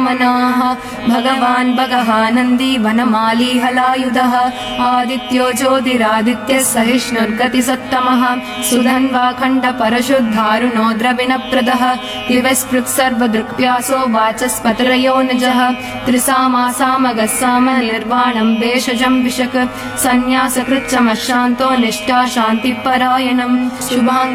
वामनाः भगवान् भगवानन्दी वनमाली हलायुधः आदित्यो ज्योतिरादित्यः सहिष्णुर्गतिसत्तमः सुधन्वा खण्डपरशुद्धारुणो द्रविणप्रदः दिवस्पृक् सर्वदृक्प्यासो वाचस्पतिरयोनिजः त्रिसामासामगः साम निर्वाणं भेषजं विशक् सन्न्यासकृच्चमशान्तो निष्ठा शान्तिपरायणम् शुभाङ्गम्